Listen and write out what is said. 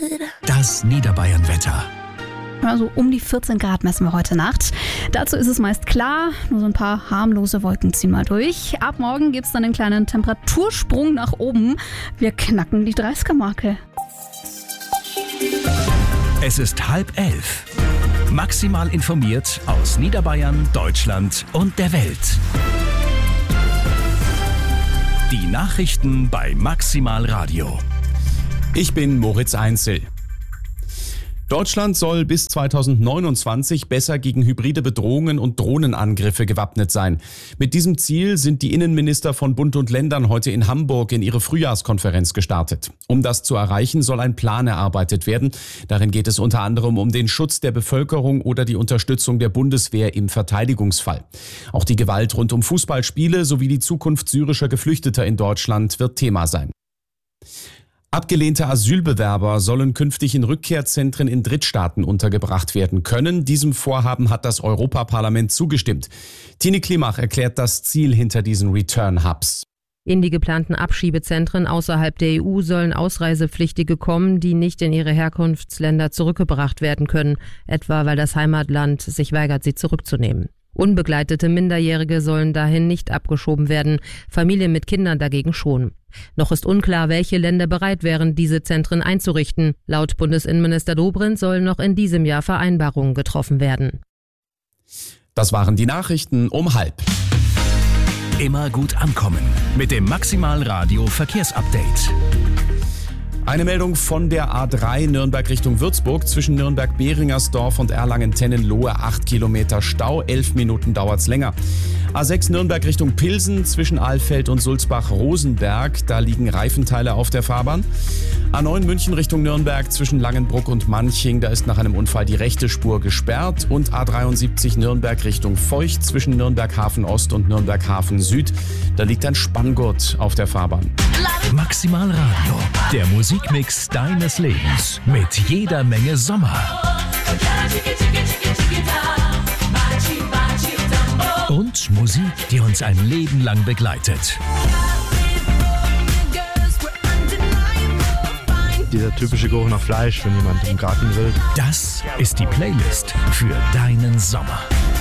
Das Niederbayern-Wetter. Also um die 14 Grad messen wir heute Nacht. Dazu ist es meist klar, nur so ein paar harmlose Wolken ziehen mal durch. Ab morgen gibt es dann einen kleinen Temperatursprung nach oben. Wir knacken die 30er-Marke. Es ist 10:30. Maximal informiert aus Niederbayern, Deutschland und der Welt. Die Nachrichten bei Maximal Radio. Ich bin Moritz Einzel. Deutschland soll bis 2029 besser gegen hybride Bedrohungen und Drohnenangriffe gewappnet sein. Mit diesem Ziel sind die Innenminister von Bund und Ländern heute in Hamburg in ihre Frühjahrskonferenz gestartet. Um das zu erreichen, soll ein Plan erarbeitet werden. Darin geht es unter anderem um den Schutz der Bevölkerung oder die Unterstützung der Bundeswehr im Verteidigungsfall. Auch die Gewalt rund um Fußballspiele sowie die Zukunft syrischer Geflüchteter in Deutschland wird Thema sein. Abgelehnte Asylbewerber sollen künftig in Rückkehrzentren in Drittstaaten untergebracht werden können. Diesem Vorhaben hat das Europaparlament zugestimmt. Tine Klimach erklärt das Ziel hinter diesen Return-Hubs. In die geplanten Abschiebezentren außerhalb der EU sollen Ausreisepflichtige kommen, die nicht in ihre Herkunftsländer zurückgebracht werden können, etwa weil das Heimatland sich weigert, sie zurückzunehmen. Unbegleitete Minderjährige sollen dahin nicht abgeschoben werden, Familien mit Kindern dagegen schon. Noch ist unklar, welche Länder bereit wären, diese Zentren einzurichten. Laut Bundesinnenminister Dobrindt sollen noch in diesem Jahr Vereinbarungen getroffen werden. Das waren die Nachrichten um 10:30. Immer gut ankommen mit dem Maximal Radio Verkehrsupdate. Eine Meldung von der A3 Nürnberg Richtung Würzburg. Zwischen Nürnberg-Behringersdorf und Erlangen-Tennenlohe 8 Kilometer Stau, 11 Minuten dauert's länger. A6 Nürnberg Richtung Pilsen zwischen Alfeld und Sulzbach-Rosenberg. Da liegen Reifenteile auf der Fahrbahn. A9 München Richtung Nürnberg zwischen Langenbruck und Manching. Da ist nach einem Unfall die rechte Spur gesperrt. Und A73 Nürnberg Richtung Feucht zwischen Nürnberg-Hafen Ost und Nürnberg-Hafen Süd. Da liegt ein Spanngurt auf der Fahrbahn. Maximal Radio, der Musikmix deines Lebens mit jeder Menge Sommer. Und Musik, die uns ein Leben lang begleitet. Dieser typische Geruch nach Fleisch, wenn jemand im Garten will. Das ist die Playlist für deinen Sommer.